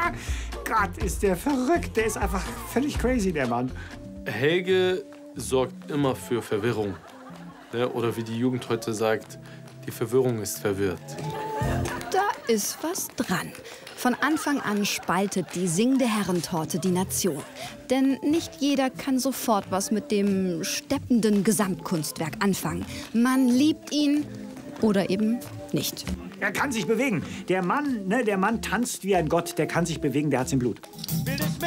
Gott, ist der verrückt. Der ist einfach völlig crazy, der Mann. Helge sorgt immer für Verwirrung. Ne? Oder wie die Jugend heute sagt, die Verwirrung ist verwirrt. Da ist was dran. Von Anfang an spaltet die singende Herrentorte die Nation. Denn nicht jeder kann sofort was mit dem steppenden Gesamtkunstwerk anfangen. Man liebt ihn oder eben nicht. Er kann sich bewegen. Der Mann tanzt wie ein Gott. Der kann sich bewegen, der hat's im Blut.